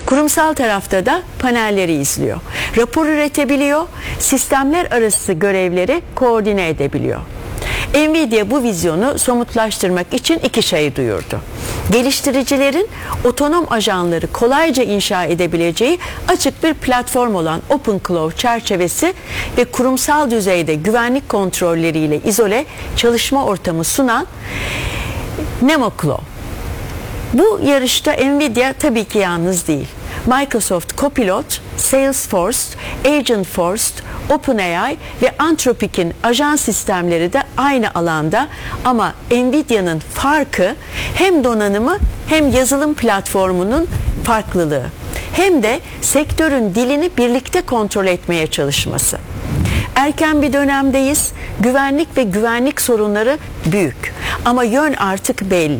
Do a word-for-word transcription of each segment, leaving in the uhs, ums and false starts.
Kurumsal tarafta da panelleri izliyor. Rapor üretebiliyor, sistemler arası görevleri koordine edebiliyor. Nvidia bu vizyonu somutlaştırmak için iki şey duyurdu. Geliştiricilerin otonom ajanları kolayca inşa edebileceği açık bir platform olan OpenClaw çerçevesi ve kurumsal düzeyde güvenlik kontrolleriyle izole çalışma ortamı sunan NemoClaw. Bu yarışta Nvidia tabii ki yalnız değil. Microsoft Copilot, Salesforce, Agentforce, OpenAI ve Anthropic'in ajan sistemleri de aynı alanda, ama Nvidia'nın farkı hem donanımı hem yazılım platformunun farklılığı, hem de sektörün dilini birlikte kontrol etmeye çalışması. Erken bir dönemdeyiz. Güvenlik ve güvenlik sorunları büyük ama yön artık belli.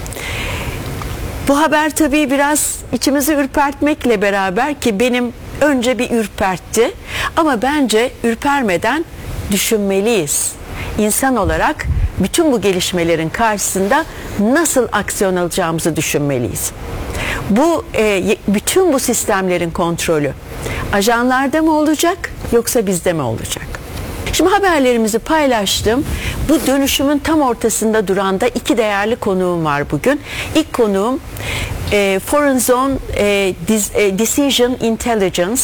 Bu haber tabii biraz içimizi ürpertmekle beraber, ki benim önce bir ürpertti, ama bence ürpermeden düşünmeliyiz. İnsan olarak bütün bu gelişmelerin karşısında nasıl aksiyon alacağımızı düşünmeliyiz. Bu e, bütün bu sistemlerin kontrolü ajanlarda mı olacak yoksa bizde mi olacak? Şimdi haberlerimizi paylaştım. Bu dönüşümün tam ortasında duran da iki değerli konuğum var bugün. İlk konuğum e, Forenzone e, Decision Intelligence,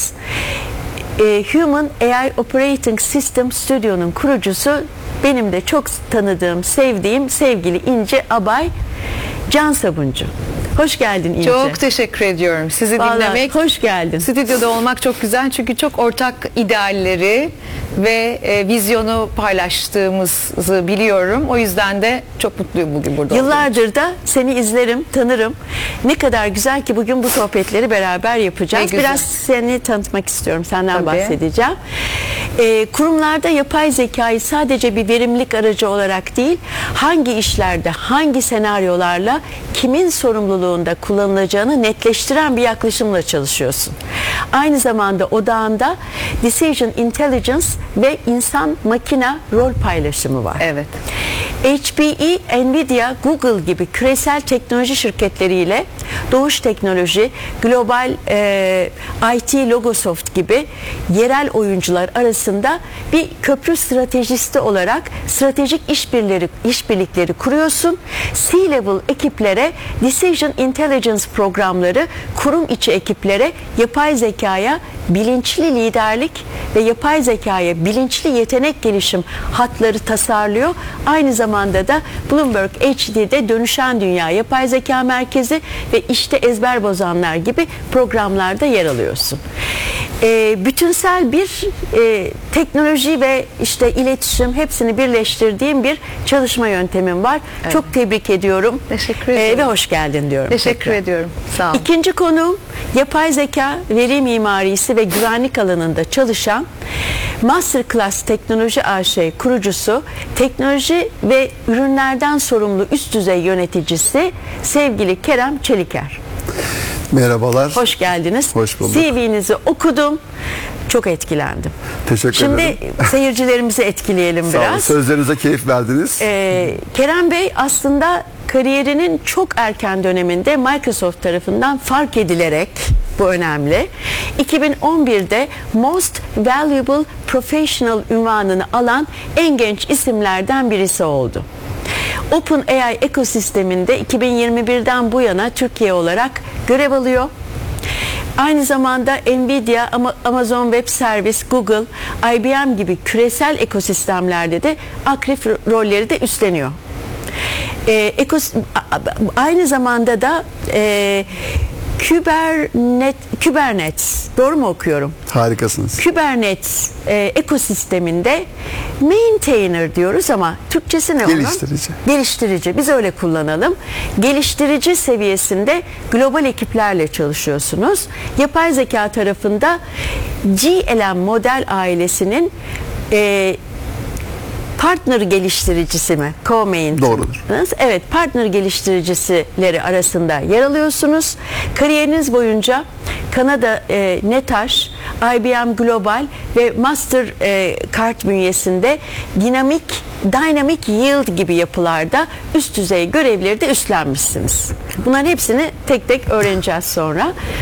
e, Human A I Operating System Studio'nun kurucusu, benim de çok tanıdığım, sevdiğim sevgili İnce Abay Can Sabuncu. Hoş geldin İnce. Çok teşekkür ediyorum. Sizi Vallahi dinlemek, hoş geldin. stüdyoda olmak çok güzel, çünkü çok ortak idealleri ve e, vizyonu paylaştığımızı biliyorum. O yüzden de çok mutluyum bugün burada. Yıllardır da seni izlerim, tanırım. Ne kadar güzel ki bugün bu sohbetleri beraber yapacağız. Biraz seni tanıtmak istiyorum, senden Tabii. bahsedeceğim. Ee, kurumlarda yapay zekayı sadece bir verimlilik aracı olarak değil, hangi işlerde, hangi senaryolarla, kimin sorumluluğunda kullanılacağını netleştiren bir yaklaşımla çalışıyorsun. Aynı zamanda odağında Decision Intelligence ve insan-makina rol paylaşımı var. Evet. H P E, Nvidia, Google gibi küresel teknoloji şirketleriyle Doğuş Teknoloji, Global e, I T, Logosoft gibi yerel oyuncular arasında bir köprü stratejisti olarak stratejik işbirleri, işbirlikleri kuruyorsun. C-level ekiplere Decision Intelligence programları, kurum içi ekiplere yapay zekaya bilinçli liderlik ve yapay zekaya bilinçli yetenek gelişim hatları tasarlıyor. Aynı zamanda da Bloomberg H D'de Dönüşen Dünya Yapay Zeka Merkezi ve işte Ezber Bozanlar gibi programlarda yer alıyorsun. E, bütünsel bir e, teknoloji ve işte iletişim, hepsini birleştirdiğim bir çalışma yöntemim var. Evet. Çok tebrik ediyorum. Teşekkür ederim. E, ve hoş geldin diyorum. Teşekkür tekrar. ediyorum. Sağ olun. İkinci konuğum yapay zeka, veri mimarisi ve güvenlik alanında çalışan Masterclass Teknoloji A Ş kurucusu, teknoloji ve ürünlerden sorumlu üst düzey yöneticisi sevgili Kerem Çeliker. Merhabalar. Hoş geldiniz. Hoş bulduk. C V'nizi okudum. Çok etkilendim. Teşekkür Şimdi ederim. Şimdi seyircilerimizi etkileyelim Sağ olun. biraz. Sözlerinize keyif verdiniz. Ee, Kerem Bey aslında kariyerinin çok erken döneminde Microsoft tarafından fark edilerek, bu önemli, iki bin on birde Most Valuable Professional unvanını alan en genç isimlerden birisi oldu. OpenAI ekosisteminde iki bin yirmi birden bu yana Türkiye olarak görev alıyor. Aynı zamanda Nvidia, Amazon Web Service, Google, I B M gibi küresel ekosistemlerde de aktif rolleri de üstleniyor. Ee, ekos, aynı zamanda da e, Kubernet, Kubernetes, doğru mu okuyorum? Harikasınız. Kubernetes e, ekosisteminde maintainer diyoruz ama Türkçesi ne onun? Geliştirici. Geliştirici. Biz öyle kullanalım. Geliştirici seviyesinde global ekiplerle çalışıyorsunuz. Yapay zeka tarafında G L M model ailesinin e, partner geliştiricisi mi? Co-main. Doğrudur. Evet, partner geliştiricileri arasında yer alıyorsunuz. Kariyeriniz boyunca Kanada e, Netaş, I B M Global ve Master e, Kart bünyesinde dinamik, Dynamic Yield gibi yapılarda üst düzey görevleri de üstlenmişsiniz. Bunların hepsini tek tek öğreneceğiz sonra.